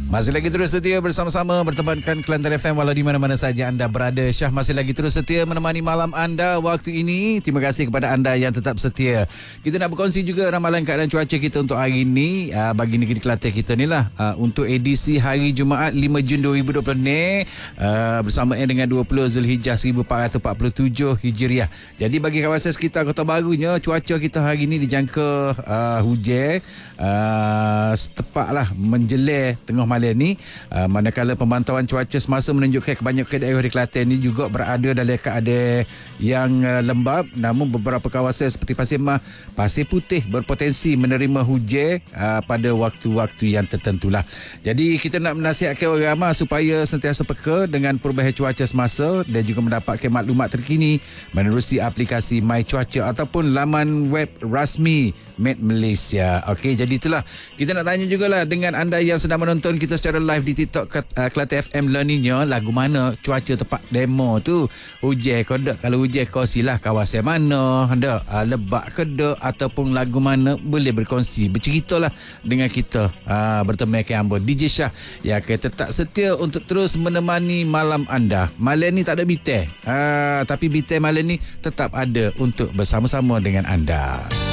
Masih lagi terus setia bersama-sama bertemankan Kelantan FM walau di mana-mana saja anda berada. Syah masih lagi terus setia menemani malam anda waktu ini. Terima kasih kepada anda yang tetap setia. Kita nak berkongsi juga ramalan keadaan cuaca kita untuk hari ini bagi negeri Kelantan kita ni lah. Untuk edisi hari Jumaat 5 Jun 2020 ni bersamaan dengan 20 Zulhijjah 1447 Hijriah. Jadi bagi kawasan sekitar Kota Barunya, cuaca kita hari ini dijangka hujan setepak lah menjelang tengah malam ni. Manakala pemantauan cuaca semasa menunjukkan kebanyakan daerah di Kelantan ni juga berada dalam keadaan yang lembap, namun beberapa kawasan seperti Pasir Mas, Pasir Putih berpotensi menerima hujan pada waktu-waktu yang tertentulah. Jadi kita nak menasihatkan orang ramai supaya sentiasa peka dengan perubahan cuaca semasa dan juga mendapatkan maklumat terkini menerusi aplikasi My Cuaca ataupun laman web rasmi Met Malaysia. Okey, jadi itulah. Kita nak tanya jugalah dengan anda yang sedang menonton kita secara live di TikTok Kelantan FM Learningnya, lagu mana cuaca tempat demo tu? Hujan ke tak? Kalau hujan kau silah kawasan mana? Ada lebak ke tak? Ataupun lagu mana? Boleh berkongsi, berceritalah dengan kita. Bertemu dengan Ambon DJ Syah yang akan tetap setia untuk terus menemani malam anda. Malam ni tak ada bintang. Tapi bintang malam ni tetap ada untuk bersama-sama dengan anda.